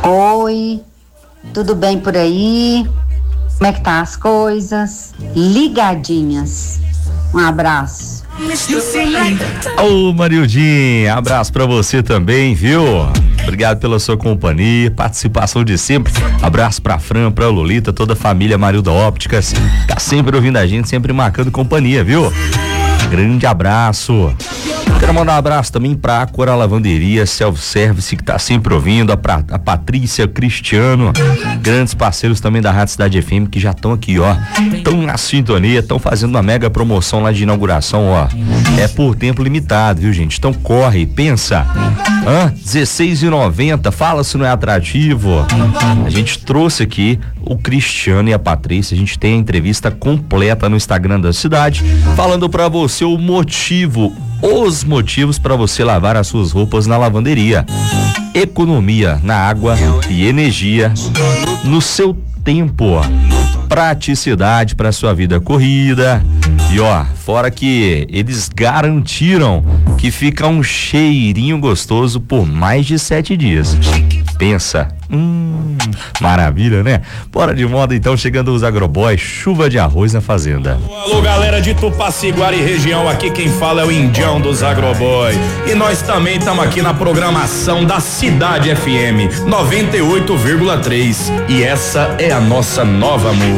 Oi, tudo bem por aí? Como é que tá as coisas? Ligadinhas. Um abraço. Ô Marildinha, abraço pra você também, viu? Obrigado pela sua companhia, participação de sempre. Abraço pra Fran, pra Lolita, toda a família Marilda Ópticas. Tá sempre ouvindo a gente, sempre marcando companhia, viu? Grande abraço. Quero mandar um abraço também pra Acora Lavanderia Self-Service, que tá sempre ouvindo, a Patrícia, Cristiano, grandes parceiros também da Rádio Cidade FM, que já estão aqui, ó, estão na sintonia, estão fazendo uma mega promoção lá de inauguração, ó, é por tempo limitado, viu, gente? Então corre, pensa, R$16,90, fala se não é atrativo. A gente trouxe aqui o Cristiano e a Patrícia, a gente tem a entrevista completa no Instagram da cidade, falando pra você os motivos para você lavar as suas roupas na lavanderia. Economia na água e energia no seu tempo. Praticidade para sua vida corrida. E ó, fora que eles garantiram que fica um cheirinho gostoso por mais de 7 dias. Pensa, maravilha, né? Bora de moda então, chegando os agroboys, chuva de arroz na fazenda. Alô, galera de Tupaciguara e região, aqui quem fala é o Indião dos Agroboy. E nós também estamos aqui na programação da Cidade FM 98,3. E essa é a nossa nova música.